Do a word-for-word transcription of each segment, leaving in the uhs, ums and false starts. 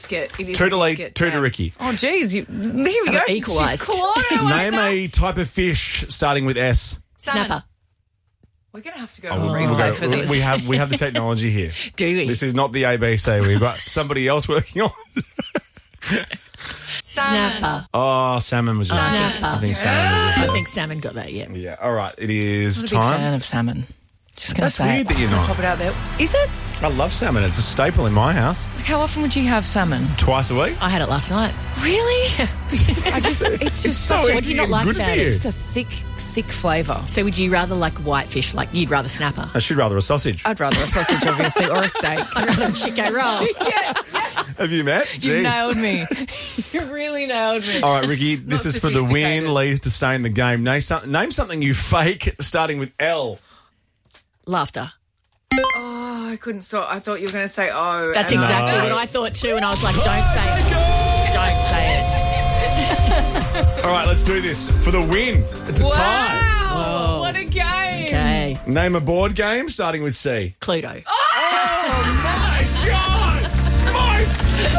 It is Two to a Lee, biscuit, two yeah. to Ricky. Oh, geez. You, there we go. I've equalised. She's clawed her way Name back. a type of fish starting with S. Salmon. Snapper. We're going to have to go Oh, to a we'll- replay we'll go- for this. We have we have the technology here. Do we? This is not the A B C. We've got somebody else working on it. Salmon. Snapper. Oh, salmon was just Snapper. I think salmon was I just think salmon got that, yeah. Yeah, all right. It is I'm not a big time. fan of salmon. Just going to That's say weird it. that you're not. Pop it out there. Is it? I love salmon. It's a staple in my house. Like, how often would you have salmon? Twice a week. I had it last night. Really? I just, it's just so such a, What do you easy not and like good about for it? you. just a thick, thick flavour. So would you rather like whitefish? Like you'd rather snapper? I should rather a sausage. I'd rather a sausage, obviously, or a steak. I'd rather a chicken roll. Have you met? You Jeez. nailed me. You really nailed me. All right, Ricky, this is for the sophisticated. win, Lee, to stay in the game. Name, some, name something you fake starting with L. Laughter. Oh, I couldn't stop. I thought you were going to say oh. That's and I- exactly No. what I thought too, and I was like, don't say it. Don't say it. All right, let's do this for the win. It's a tie. Wow. What a game. Okay. Name a board game starting with C. Cluedo. Oh, my God! Smite!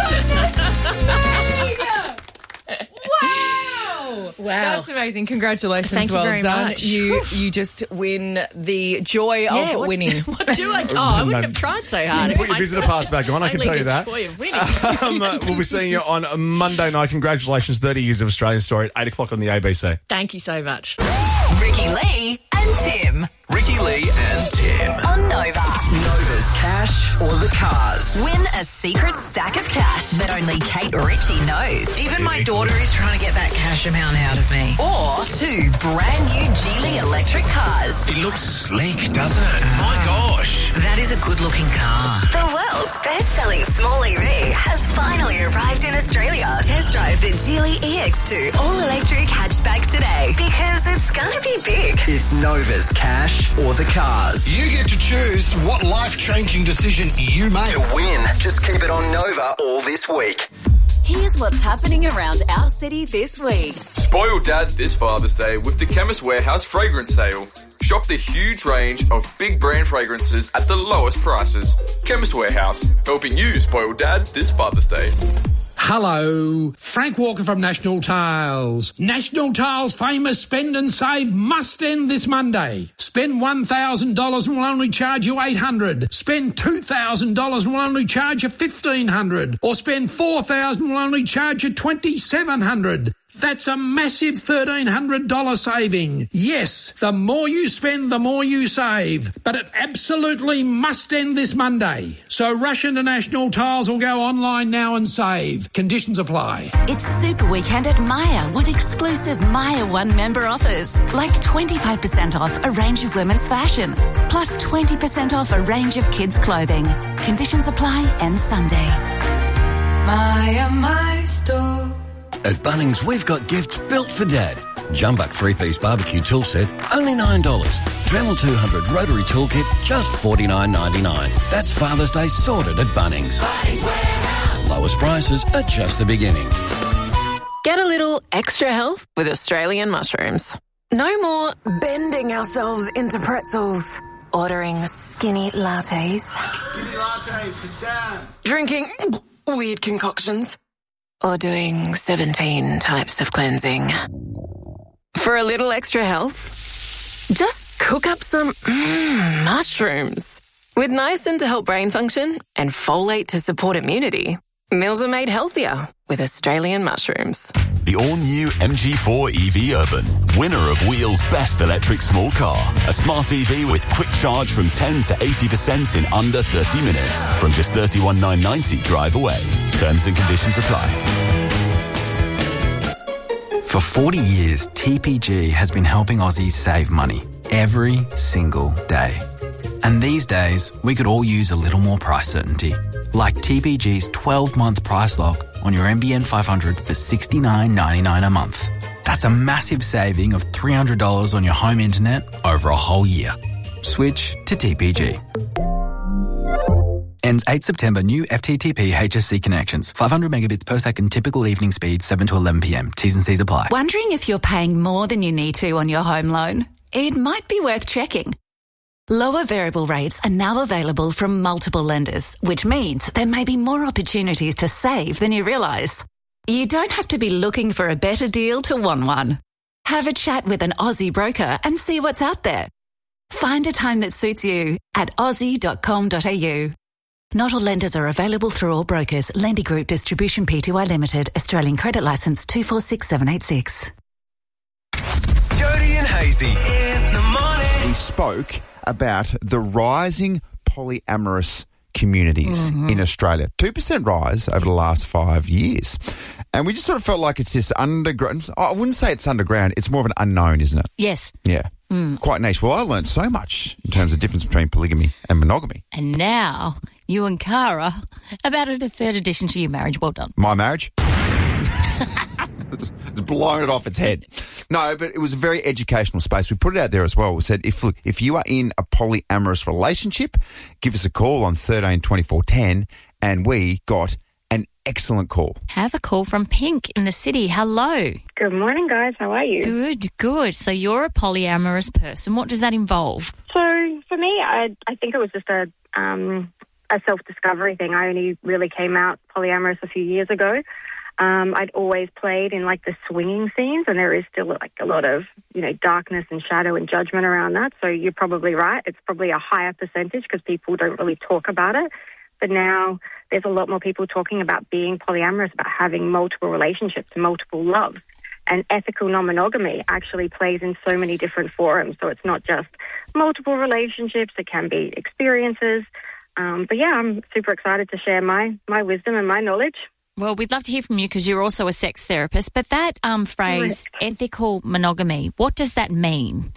Wow. Wow. That's amazing. Congratulations. Thank you well very done. much. You you just win the joy Yeah, of what- winning. What do I? Oh, I wouldn't have tried so hard. Put your visitor pass back on, I can Only tell you the that. joy of winning. Um, uh, we'll be seeing you on Monday night. Congratulations, thirty years of Australian Story at eight o'clock on the A B C. Thank you so much. Ricky Lee and Tim Ricky Lee and Tim. on Nova. Nova's cash or the cars? Win a secret stack of cash that only Kate Ritchie knows. Even my daughter is trying to get that cash amount out of me. Or two brand new Geely electric cars. It looks sleek, doesn't it? My gosh. That is a good-looking car. The world's best-selling small E V has finally arrived in Australia. Test drive the Geely E X two all-electric hatchback today because it's gonna be big. It's Nova's cash or the cars. You get to choose what life-changing decision you make. To win, just keep it on Nova all this week. Here's what's happening around our city this week. Spoil Dad this Father's Day with the Chemist Warehouse fragrance sale. Shop the huge range of big brand fragrances at the lowest prices. Chemist Warehouse, helping you spoil Dad this Father's Day. Hello, Frank Walker from National Tiles. National Tiles' famous spend and save must end this Monday. Spend one thousand dollars and we'll only charge you eight hundred dollars. Spend two thousand dollars and we'll only charge you fifteen hundred dollars. Or spend four thousand dollars and we'll only charge you twenty-seven hundred dollars. That's a massive thirteen hundred dollars saving. Yes, the more you spend, the more you save. But it absolutely must end this Monday. So rush into National Tiles or go online now and save. Conditions apply. It's Super Weekend at Maya with exclusive Maya One member offers, like twenty-five percent off a range of women's fashion, plus twenty percent off a range of kids' clothing. Conditions apply and Sunday. Maya, my store. At Bunnings, we've got gifts built for Dad. Jumbuck three-piece barbecue tool set, only nine dollars. Dremel two hundred rotary toolkit, just forty-nine ninety-nine. That's Father's Day sorted at Bunnings. Bunnings Warehouse. Lowest prices are just the beginning. Get a little extra health with Australian mushrooms. No more bending ourselves into pretzels, ordering skinny lattes, Skinny latte for Sam. drinking weird concoctions, or doing seventeen types of cleansing. For a little extra health, just cook up some mm, mushrooms. With niacin to help brain function and folate to support immunity, meals are made healthier with Australian mushrooms. The all-new M G four E V Urban, winner of Wheel's best electric small car. A smart E V with quick charge from ten to eighty percent in under thirty minutes from just thirty-one thousand nine hundred ninety drive away. Terms and conditions apply. For forty years, T P G has been helping Aussies save money every single day. And these days, we could all use a little more price certainty. Like T P G's twelve-month price lock on your N B N five hundred for sixty-nine ninety-nine a month. That's a massive saving of three hundred dollars on your home internet over a whole year. Switch to T P G. Ends eighth September. New F T T P H S C connections. five hundred megabits per second. Typical evening speed seven to eleven p m. T's and C's apply. Wondering if you're paying more than you need to on your home loan? It might be worth checking. Lower variable rates are now available from multiple lenders, which means there may be more opportunities to save than you realise. You don't have to be looking for a better deal to want one. Have a chat with an Aussie broker and see what's out there. Find a time that suits you at aussie dot com dot a u. Not all lenders are available through all brokers. Lendy Group Distribution Pty Limited, Australian Credit Licence two four six seven eight six. Jody and Hazy in the morning. We spoke about the rising polyamorous communities Mm-hmm. in Australia. two percent rise over the last five years. And we just sort of felt like it's this underground. I wouldn't say it's underground. It's more of an unknown, isn't it? Yes. Yeah. Mm. Quite niche. Well, I learned so much in terms of the difference between polygamy and monogamy. And now you and Cara have added a third addition to your marriage. Well done. My marriage? It's blown it off its head. No, but it was a very educational space. We put it out there as well. We said, if look, if you are in a polyamorous relationship, give us a call on thirteen twenty-four ten, and we got an excellent call. Have a call from Pink in the city. Hello. Good morning, guys. How are you? Good, good. So you're a polyamorous person. What does that involve? So for me, I I think it was just a um, a self-discovery thing. I only really came out polyamorous a few years ago. Um, I'd always played in like the swinging scenes, and there is still like a lot of, you know, darkness and shadow and judgment around that. So you're probably right. It's probably a higher percentage because people don't really talk about it. But now there's a lot more people talking about being polyamorous, about having multiple relationships and multiple loves. And ethical non-monogamy actually plays in so many different forums. So it's not just multiple relationships. It can be experiences. Um, but yeah, I'm super excited to share my, my wisdom and my knowledge. Well, we'd love to hear from you because you're also a sex therapist. But that um, phrase, Correct. ethical monogamy, what does that mean?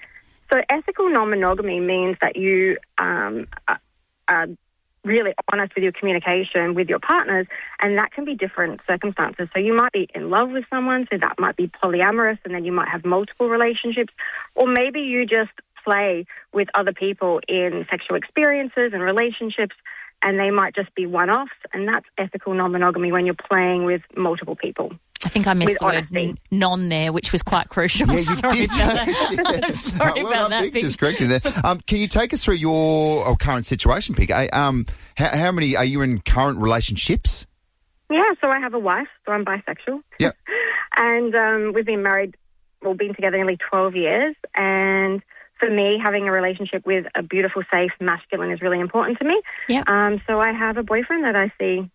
So ethical non-monogamy means that you um, are, are really honest with your communication with your partners, and that can be different circumstances. So you might be in love with someone, so that might be polyamorous, and then you might have multiple relationships, or maybe you just play with other people in sexual experiences and relationships, and they might just be one-offs, and that's ethical non-monogamy when you're playing with multiple people. I think I missed With the word honesty. n- non there, which was quite crucial. Yeah, you Sorry did. about that. Sorry well, about no, that. Pink, Pink. just correcting there. Um, can you take us through your oh, current situation, Pink? Uh, Um, how, how many are you in current relationships? Yeah, so I have a wife, so I'm bisexual. Yep. And um, we've been married, well, been together nearly twelve years. And for me, having a relationship with a beautiful, safe masculine is really important to me. Yep. Um, so I have a boyfriend that I see,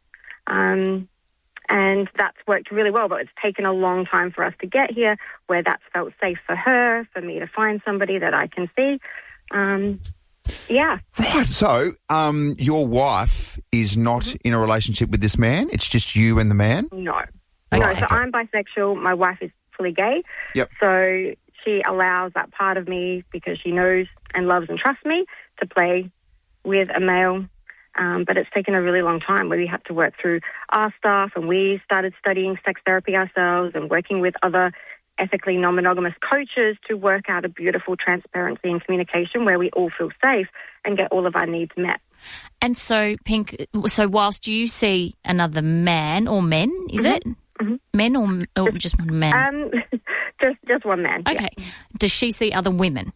um, and that's worked really well. But it's taken a long time for us to get here, where that's felt safe for her, for me to find somebody that I can see. Um, yeah. Right. So, um, your wife is not Mm-hmm. in a relationship with this man. It's just you and the man. No. Right, no, so okay. I'm bisexual. My wife is fully gay. Yep. So she allows that part of me, because she knows and loves and trusts me, to play with a male. Um, but it's taken a really long time where we had to work through our stuff, and we started studying sex therapy ourselves and working with other ethically non-monogamous coaches to work out a beautiful transparency and communication where we all feel safe and get all of our needs met. And so, Pink, so whilst you see another man or men, is Mhm. it? Mm-hmm. Men or, or just one man? Um, just just one man. Okay. Yeah. Does she see other women?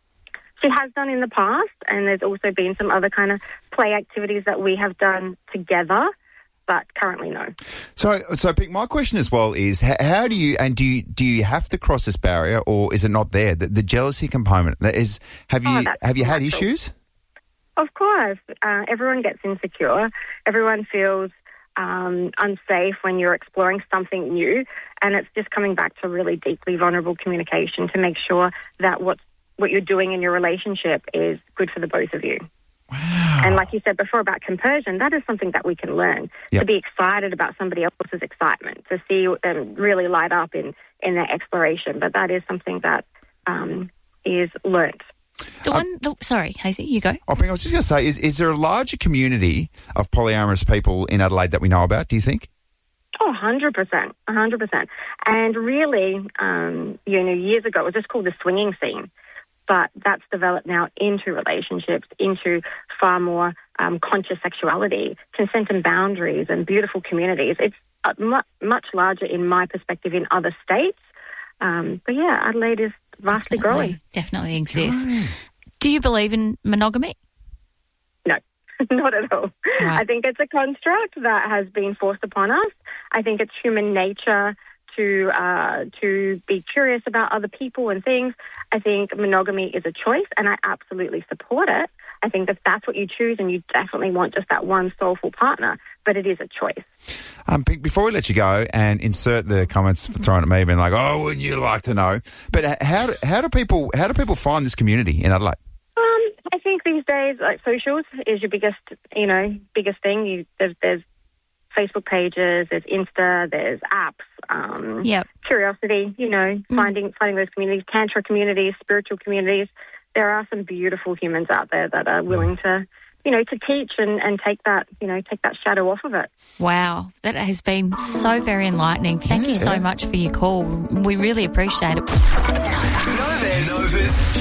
She has done in the past, and there's also been some other kind of play activities that we have done together, but currently no. So, so Pink, my question as well is, how, how do you and do you do you have to cross this barrier, or is it not there? The, the jealousy component that is. Have you Oh, that's have you had natural. issues? Of course. Uh, everyone gets insecure. Everyone feels um, unsafe when you're exploring something new, and it's just coming back to really deeply vulnerable communication to make sure that what's what you're doing in your relationship is good for the both of you. Wow. And like you said before about compersion, that is something that we can learn. Yep. To be excited about somebody else's excitement, to see them really light up in, in their exploration. But that is something that um, is learnt. The one, the, sorry, Hazy, you go. I think I was just going to say, is is there a larger community of polyamorous people in Adelaide that we know about, do you think? Oh, one hundred percent, one hundred percent. And really, um, you know, years ago, it was just called the swinging scene. But that's developed now into relationships, into far more um, conscious sexuality, consent and boundaries, and beautiful communities. It's uh, mu- much larger, in my perspective, in other states. Um, but yeah, Adelaide is vastly Definitely, growing. definitely exists. Oh. Do Do you believe in monogamy? No, not at all. Right. I think it's a construct that has been forced upon us. I think it's human nature to uh, to be curious about other people and things. I think monogamy is a choice, and I absolutely support it. I think that that's what you choose, and you definitely want just that one soulful partner, but it is a choice. Um, be- before we let you go and insert the comments thrown at me, being like, "Oh, wouldn't you like to know?" But h- how do, how do people how do people find this community in Adelaide? Um, I think these days, like socials is your biggest, you know, biggest thing. You, there's, there's Facebook pages, there's Insta, there's apps. Um, yep. Curiosity, you know, mm. finding finding those communities, tantra communities, spiritual communities. There are some beautiful humans out there that are willing to, you know, to teach and, and take that, you know, take that shadow off of it. Wow, that has been so very enlightening. Thank yeah. you so much for your call. We really appreciate it. Nova's